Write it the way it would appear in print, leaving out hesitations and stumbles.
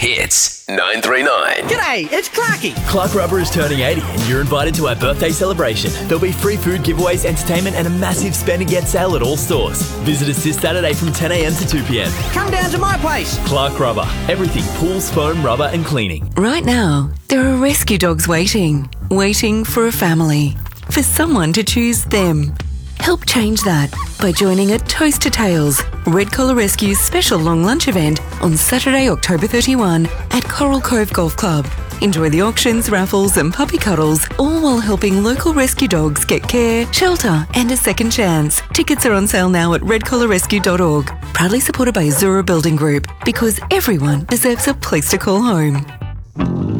Hits 939. G'day, it's Clarky. Clark Rubber is turning 80 and you're invited to our birthday celebration. There'll be free food giveaways, entertainment and a massive spend and get sale at all stores. Visit us this Saturday from 10 a.m. to 2 p.m. Come down to my place. Clark Rubber. Everything pools, foam, rubber and cleaning. Right now, there are rescue dogs waiting for a family, for someone to choose them. Help change that by joining a Toast to Tails, Red Collar Rescue's special long lunch event on Saturday, October 31 at Coral Cove Golf Club. Enjoy the auctions, raffles and puppy cuddles, all while helping local rescue dogs get care, shelter and a second chance. Tickets are on sale now at redcollarrescue.org. Proudly supported by Azura Building Group, because everyone deserves a place to call home.